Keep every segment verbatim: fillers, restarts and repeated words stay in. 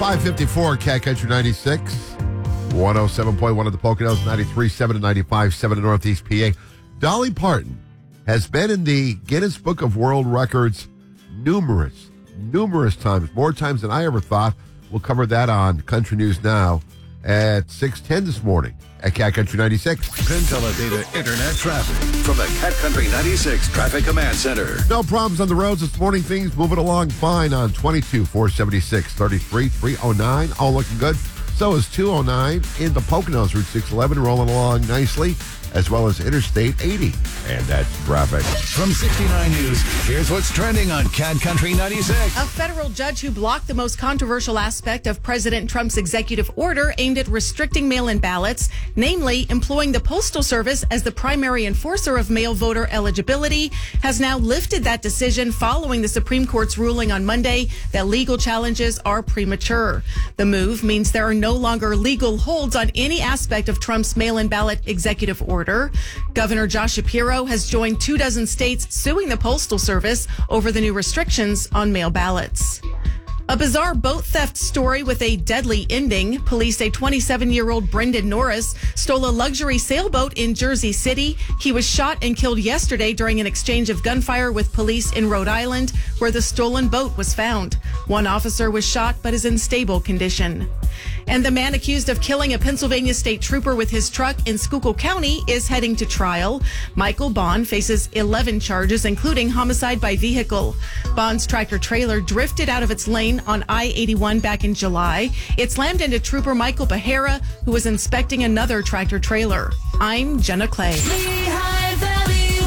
five fifty-four, Cat Country ninety-six, one oh seven point one at the Poconos, ninety-three point seven and ninety-five point seven in Northeast P A. Dolly Parton has been in the Guinness Book of World Records numerous, numerous times, more times than I ever thought. We'll cover that on Country News Now at six ten this morning at Cat Country ninety-six. Pinteladata Internet traffic from the Cat Country ninety-six Traffic Command Center. No problems on the roads this morning. Things moving along fine on twenty-two, four seventy-six, thirty-three, three oh nine. All looking good. So is two oh nine in the Poconos, Route six eleven, rolling along nicely, as well as Interstate eighty. And that's traffic. From sixty-nine News, here's what's trending on Cat Country ninety-six. A federal judge who blocked the most controversial aspect of President Trump's executive order aimed at restricting mail-in ballots, namely employing the Postal Service as the primary enforcer of mail voter eligibility, has now lifted that decision following the Supreme Court's ruling on Monday that legal challenges are premature. The move means there are no longer legal holds on any aspect of Trump's mail-in ballot executive order. Governor Josh Shapiro has joined two dozen states suing the Postal Service over the new restrictions on mail ballots. A bizarre boat theft story with a deadly ending. Police say twenty-seven-year-old Brendan Norris stole a luxury sailboat in Jersey City. He was shot and killed yesterday during an exchange of gunfire with police in Rhode Island, where the stolen boat was found. One officer was shot but is in stable condition. And the man accused of killing a Pennsylvania state trooper with his truck in Schuylkill County is heading to trial. Michael Bond faces eleven charges, including homicide by vehicle. Bond's tractor-trailer drifted out of its lane on I eighty-one back in July. It slammed into trooper Michael Behera, who was inspecting another tractor-trailer. I'm Jenna Clay. Lehigh Valley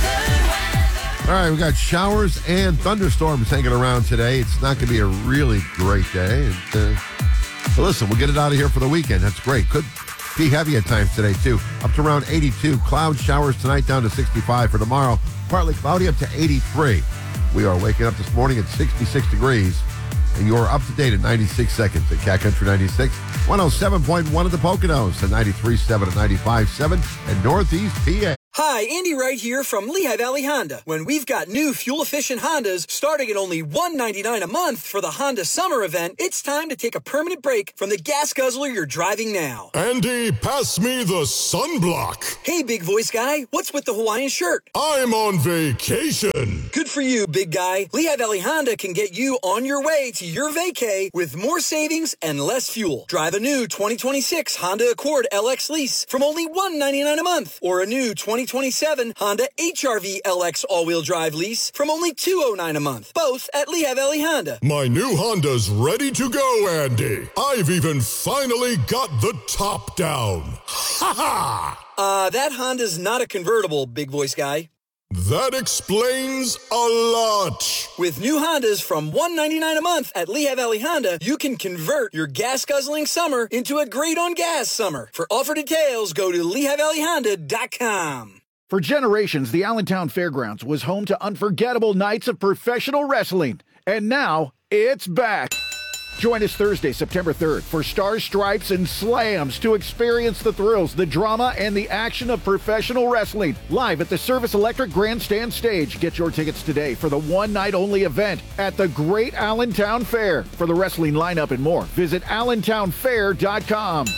weather. All right, we got showers and thunderstorms hanging around today. It's not going to be a really great day. And, uh, but listen, we'll get it out of here for the weekend. That's great. Could be heavy at times today, too. Up to around eighty-two. Cloud showers tonight down to sixty-five for tomorrow. Partly cloudy up to eighty-three. We are waking up this morning at sixty-six degrees. And you're up to date at ninety-six seconds at Cat Country ninety-six, one oh seven point one at the Poconos, and ninety-three point seven and ninety-five point seven in Northeast P A. Hi, Andy Wright here from Lehigh Valley Honda. When we've got new fuel-efficient Hondas starting at only one hundred ninety-nine dollars a month for the Honda Summer Event, it's time to take a permanent break from the gas guzzler you're driving now. Andy, pass me the sunblock. Hey, big voice guy, what's with the Hawaiian shirt? I'm on vacation. Good for you, big guy. Lehigh Valley Honda can get you on your way to your vacay with more savings and less fuel. Drive a new twenty twenty-six Honda Accord L X lease from only one hundred ninety-nine dollars a month, or a new twenty twenty-seven Honda H R V L X all-wheel drive lease from only two hundred nine dollars a month, both at Lehigh Valley Honda. My new Honda's ready to go, Andy. I've even finally got the top down. Ha ha! Uh, that Honda's not a convertible, big voice guy. That explains a lot. With new Hondas from one hundred ninety-nine dollars a month at Lehigh Valley Honda, you can convert your gas-guzzling summer into a great-on-gas summer. For offer details, go to lehigh valley honda dot com. For generations, the Allentown Fairgrounds was home to unforgettable nights of professional wrestling. And now, it's back. Join us Thursday, September third for Stars, Stripes, and Slams to experience the thrills, the drama, and the action of professional wrestling. Live at the Service Electric Grandstand Stage. Get your tickets today for the one-night-only event at the Great Allentown Fair. For the wrestling lineup and more, visit allentown fair dot com.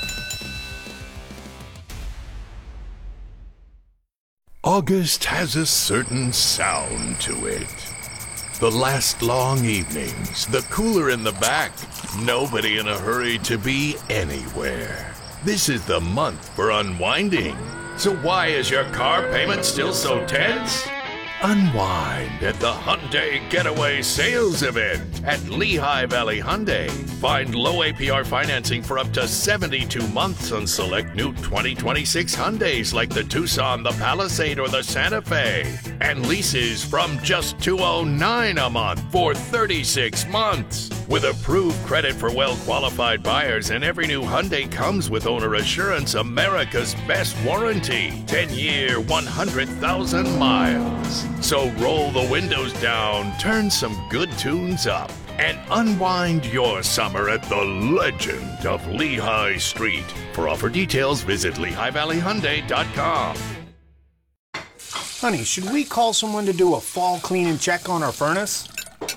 August has a certain sound to it. The last long evenings, the cooler in the back, nobody in a hurry to be anywhere. This is the month for unwinding. So why is your car payment still so tense? Unwind at the Hyundai Getaway Sales Event at Lehigh Valley Hyundai. Find low A P R financing for up to seventy-two months on select new twenty twenty-six Hyundais like the Tucson, the Palisade, or the Santa Fe. And leases from just two hundred nine dollars a month for thirty-six months. With approved credit for well-qualified buyers, and every new Hyundai comes with Owner Assurance, America's best warranty. ten-year, one hundred thousand miles. So roll the windows down, turn some good tunes up, and unwind your summer at the legend of Lehigh Street. For offer details, visit lehigh valley hyundai dot com. Honey, should we call someone to do a fall clean and check on our furnace?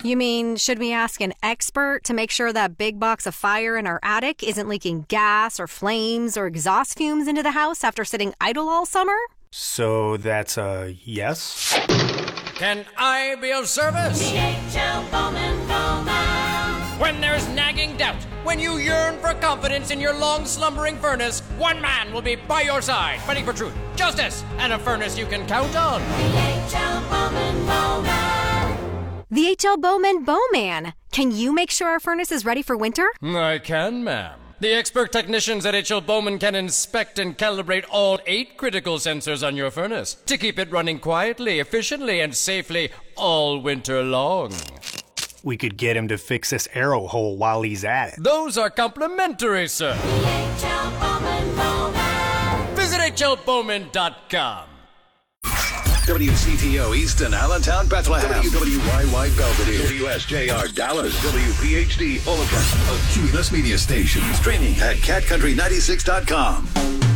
You mean, should we ask an expert to make sure that big box of fire in our attic isn't leaking gas or flames or exhaust fumes into the house after sitting idle all summer? So that's a yes? Can I be of service? D H L Bowman Bowman. When there's nagging doubt, when you yearn for confidence in your long slumbering furnace, one man will be by your side, fighting for truth, justice, and a furnace you can count on. D H L Bowman Bowman. The H L Bowman Bowman. Can you make sure our furnace is ready for winter? I can, ma'am. The expert technicians at H L Bowman can inspect and calibrate all eight critical sensors on your furnace to keep it running quietly, efficiently, and safely all winter long. We could get him to fix this arrow hole while he's at it. Those are complimentary, sir. D H L Bowman Bowman. Visit H L Bowman dot com. W C T O Easton, Allentown, Bethlehem. W W Y Y Belvedere. W S J R Dallas. W P H D Oliver. A Cumulus Media Station. Streaming at cat country ninety-six dot com.